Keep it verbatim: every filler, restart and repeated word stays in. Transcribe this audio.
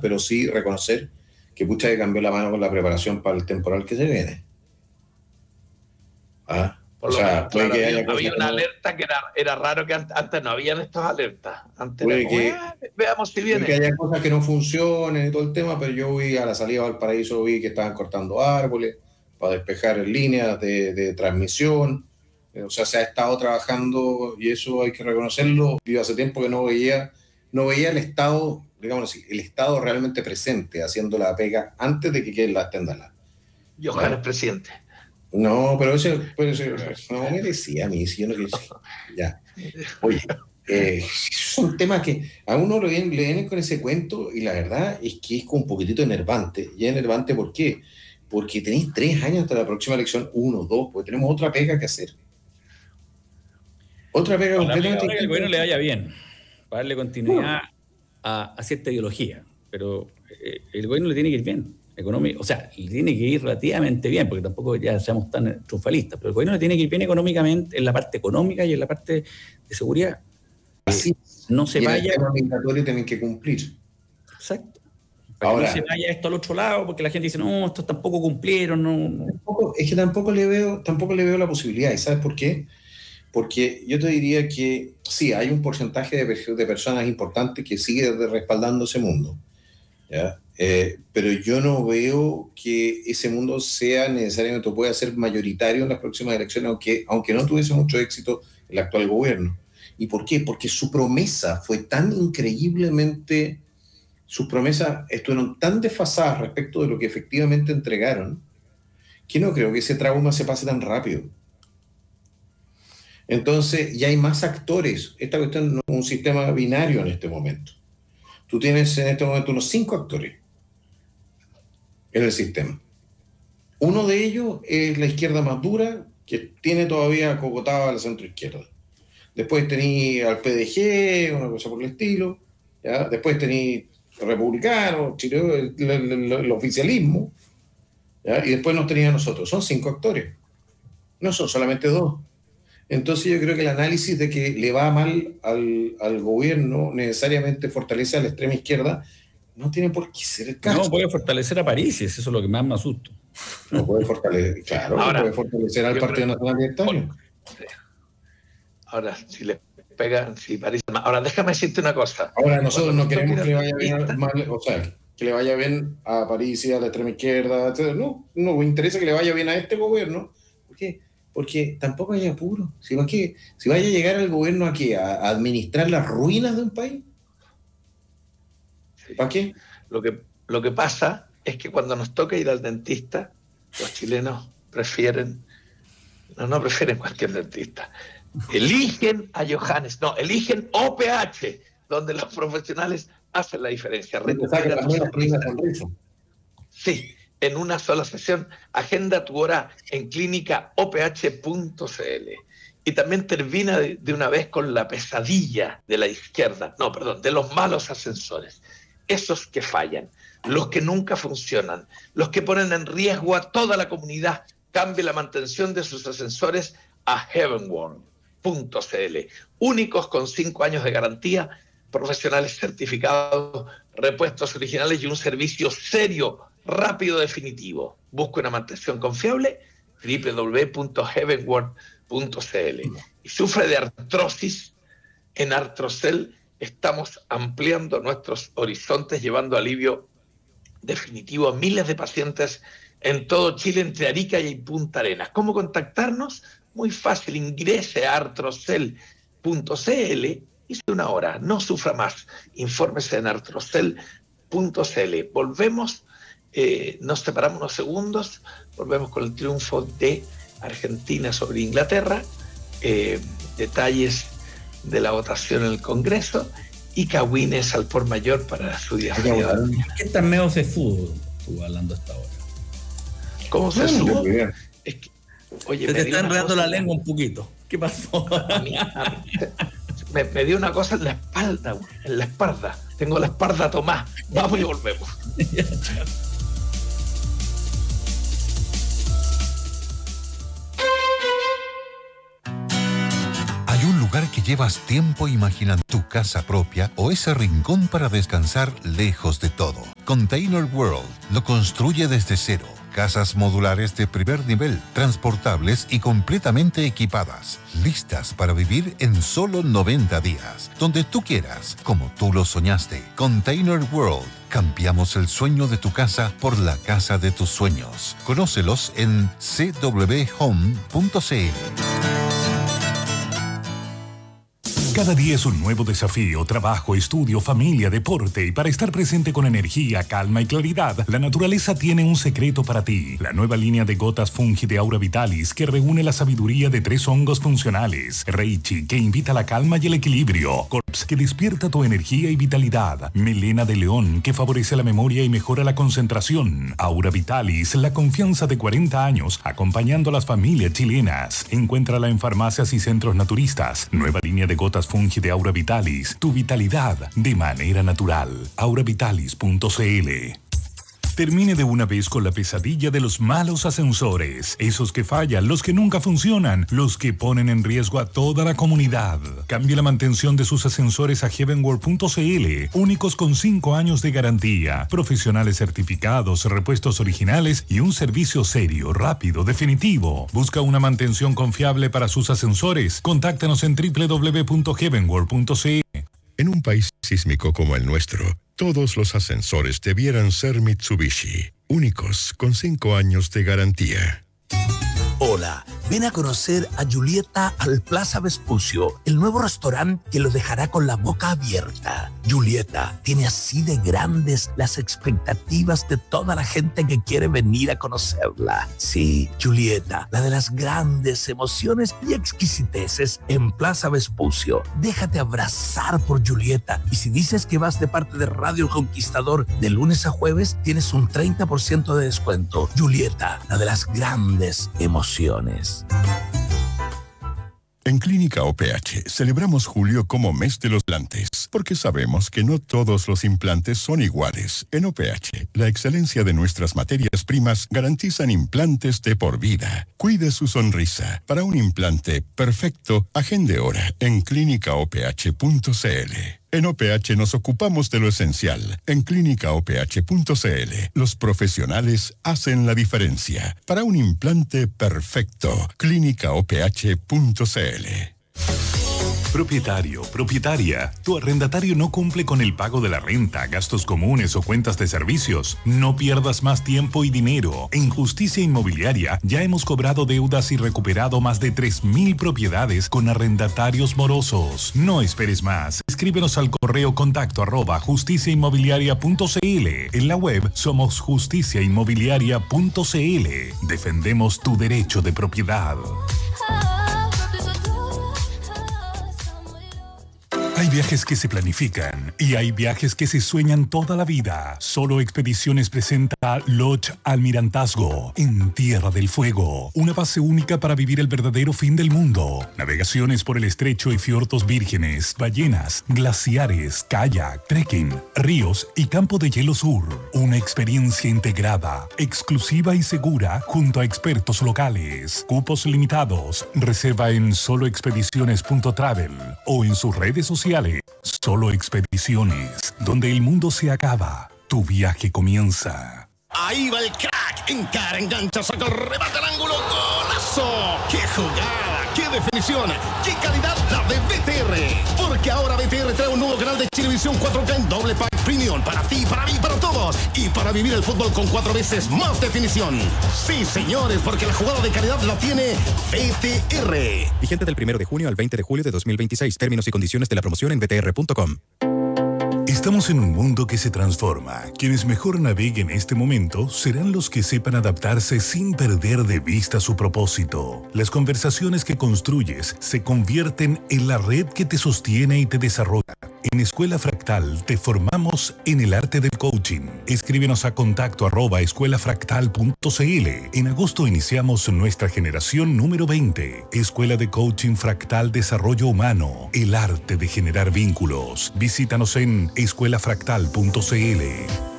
pero sí reconocer que pucha que cambió la mano con la preparación para el temporal que se viene. ¿Ah? Por o lo sea, menos, claro, que había, haya había una no, alerta que era, era raro que antes, antes no habían estas alertas. Antes puede era como, que, eh, veamos si viene. Puede que haya cosas que no funcionen y todo el tema, pero yo vi a la salida de Valparaíso, vi que estaban cortando árboles para despejar líneas de, de transmisión. O sea, se ha estado trabajando y eso hay que reconocerlo. Yo hace tiempo que no veía, no veía el Estado, digamos así, el Estado realmente presente, haciendo la pega antes de que queden las tendalas. Y Johannes presidente. No, pero ese, pero ese no me decía a mí, si yo no quise. Ya. Oye, eh, son temas que a uno le vienen, le vienen con ese cuento y la verdad es que es como un poquitito enervante. Y es enervante, ¿por qué? Porque tenéis tres años hasta la próxima elección, uno, dos, porque tenemos otra pega que hacer. Otra pega Bueno, completamente. Para que el gobierno le vaya bien, para darle continuidad a, a cierta ideología, pero eh, el gobierno le tiene que ir bien. Económico, o sea, le tiene que ir relativamente bien, porque tampoco ya seamos tan triunfalistas, pero el gobierno le tiene que ir bien económicamente, en la parte económica y en la parte de seguridad. Así eh, no se y vaya. En el tema migratorio tienen que cumplir. Exacto. Para Ahora, que no se vaya esto al otro lado, porque la gente dice, no, estos tampoco cumplieron. No, no. Tampoco, es que tampoco le veo, tampoco le veo la posibilidad. ¿Y sabes por qué? Porque yo te diría que sí, hay un porcentaje de, de personas importantes que sigue respaldando ese mundo. ¿Ya? Eh, pero yo no veo que ese mundo sea necesariamente o pueda ser mayoritario en las próximas elecciones, aunque, aunque no tuviese mucho éxito el actual gobierno. ¿Y por qué? Porque su promesa fue tan increíblemente, sus promesas estuvieron tan desfasadas respecto de lo que efectivamente entregaron, que no creo que ese trauma se pase tan rápido. Entonces ya hay más actores. Esta cuestión no es un sistema binario en este momento. Tú tienes en este momento unos cinco actores en el sistema. Uno de ellos es la izquierda más dura, que tiene todavía cogotada a la centroizquierda. Después tenía al P D G, una cosa por el estilo. ¿Ya? Después tenía republicanos, el, el, el, el oficialismo. ¿Ya? Y después nos tenía a nosotros. Son cinco actores. No son solamente dos. Entonces yo creo que el análisis de que le va mal al, al gobierno necesariamente fortalece a la extrema izquierda no tiene por qué ser el caso. No, puede fortalecer a París, eso es lo que más me asusta. No puede fortalecer, claro, Ahora, puede fortalecer al Partido Nacional Libertario. Ahora, si le pegan, si París... Ahora, déjame decirte una cosa. Ahora, nosotros no queremos que le vaya bien mal, o sea, que le vaya bien a París y a la extrema izquierda, etcétera. No, no me interesa que le vaya bien a este gobierno. ¿Por qué? Porque tampoco hay apuro. Si, va que, si vaya a llegar al gobierno aquí a, a administrar las ruinas de un país, ¿para qué? Lo que, lo que pasa es que cuando nos toca ir al dentista, los chilenos prefieren, no, no prefieren cualquier dentista, eligen a Johannes, no, eligen O P H, donde los profesionales hacen la diferencia. Recuperan los sí, en una sola sesión. Agenda tu hora en clínica o p h punto c l. Y también termina de, de una vez con la pesadilla de la izquierda, no, perdón, de los malos ascensores. Esos que fallan, los que nunca funcionan, los que ponen en riesgo a toda la comunidad. Cambie la mantención de sus ascensores a heavenworld punto c l. Únicos con cinco años de garantía, profesionales certificados, repuestos originales y un servicio serio, rápido, definitivo. Busca una mantención confiable, doble u doble u doble u punto heavenworld punto c l. Y sufre de artrosis, en Artrocel estamos ampliando nuestros horizontes, llevando alivio definitivo a miles de pacientes en todo Chile, entre Arica y Punta Arenas. ¿Cómo contactarnos? Muy fácil, ingrese a artrocel punto c l y una hora, no sufra más. Infórmese en artrocel punto c l. Volvemos, eh, nos separamos unos segundos, volvemos con el triunfo de Argentina sobre Inglaterra, eh, detalles de la votación en el Congreso y cagüines al por mayor para su día. ¿Qué tan medio se fútbol estuvo hablando hasta ahora? ¿Cómo se subo? Es que, oye, se te está enredando la lengua un poquito. ¿Qué pasó? A mí, a mí, me, me dio una cosa en la espalda, en la espalda. Tengo la espalda tomada. Vamos y volvemos. Hay un lugar que llevas tiempo imaginando tu casa propia o ese rincón para descansar lejos de todo. Container World lo construye desde cero. Casas modulares de primer nivel, transportables y completamente equipadas, listas para vivir en solo noventa días, donde tú quieras, como tú lo soñaste. Container World. Cambiamos el sueño de tu casa por la casa de tus sueños. Conócelos en c w home punto c l. Cada día es un nuevo desafío, trabajo, estudio, familia, deporte, y para estar presente con energía, calma y claridad, la naturaleza tiene un secreto para ti. La nueva línea de gotas Fungi de Aura Vitalis, que reúne la sabiduría de tres hongos funcionales. Reichi, que invita a la calma y el equilibrio. Corps, que despierta tu energía y vitalidad. Melena de León, que favorece la memoria y mejora la concentración. Aura Vitalis, la confianza de cuarenta años, acompañando a las familias chilenas. Encuéntrala en farmacias y centros naturistas. Nueva línea de gotas Fungi de Aura Vitalis, tu vitalidad de manera natural. aura vitalis punto c l. Termine de una vez con la pesadilla de los malos ascensores. Esos que fallan, los que nunca funcionan, los que ponen en riesgo a toda la comunidad. Cambie la mantención de sus ascensores a heavenworld punto c l. Únicos con cinco años de garantía. Profesionales certificados, repuestos originales y un servicio serio, rápido, definitivo. Busca una mantención confiable para sus ascensores. Contáctanos en w w w punto heavenworld punto c l. En un país sísmico como el nuestro, todos los ascensores debieran ser Mitsubishi, únicos con cinco años de garantía. Hola, ven a conocer a Julieta al Plaza Vespucio, el nuevo restaurante que lo dejará con la boca abierta. Julieta tiene así de grandes las expectativas de toda la gente que quiere venir a conocerla. Sí, Julieta, la de las grandes emociones y exquisiteces en Plaza Vespucio. Déjate abrazar por Julieta, y si dices que vas de parte de Radio El Conquistador de lunes a jueves, tienes un treinta por ciento de descuento. Julieta, la de las grandes emociones. En Clínica O P H celebramos julio como mes de los implantes, porque sabemos que no todos los implantes son iguales. En O P H, la excelencia de nuestras materias primas garantizan implantes de por vida. Cuide su sonrisa. Para un implante perfecto, agende hora en clínica o p h punto c l. En O P H nos ocupamos de lo esencial. En clínica o p h punto c l, los profesionales hacen la diferencia. Para un implante perfecto, clínica o p h punto c l. Propietario, propietaria, tu arrendatario no cumple con el pago de la renta, gastos comunes o cuentas de servicios. No pierdas más tiempo y dinero. En Justicia Inmobiliaria ya hemos cobrado deudas y recuperado más de tres mil propiedades con arrendatarios morosos. No esperes más. Escríbenos al correo contacto arroba justicia inmobiliaria punto c l. En la web somos justicia inmobiliaria punto c l. Defendemos tu derecho de propiedad. Hay viajes que se planifican y hay viajes que se sueñan toda la vida. Solo Expediciones presenta Lodge Almirantazgo en Tierra del Fuego. Una base única para vivir el verdadero fin del mundo. Navegaciones por el estrecho y fiordos vírgenes, ballenas, glaciares, kayak, trekking, ríos y campo de hielo sur. Una experiencia integrada, exclusiva y segura junto a expertos locales. Cupos limitados. Reserva en solo expediciones punto travel o en sus redes sociales. Solo Expediciones, donde el mundo se acaba, tu viaje comienza. Ahí va el crack, encara, engancha, saca el remate al ángulo, ¡golazo! ¡Qué jugada! ¡Qué definición! ¡Qué calidad la de B T R! Porque ahora B T R trae un nuevo canal de Chilevisión cuatro K en doble pack premium para ti, para mí, para todos, y para vivir el fútbol con cuatro veces más definición. Sí, señores, porque la jugada de calidad la tiene B T R. Vigente del primero de junio al veinte de julio de dos mil veintiséis. Términos y condiciones de la promoción en b t r punto com. Estamos en un mundo que se transforma. Quienes mejor naveguen este momento serán los que sepan adaptarse sin perder de vista su propósito. Las conversaciones que construyes se convierten en la red que te sostiene y te desarrolla. En Escuela Fractal te formamos en el arte del coaching. Escríbenos a contacto arroba escuela fractal punto c l. En agosto iniciamos nuestra generación número veinte. Escuela de Coaching Fractal Desarrollo Humano. El arte de generar vínculos. Visítanos en escuela fractal punto c l.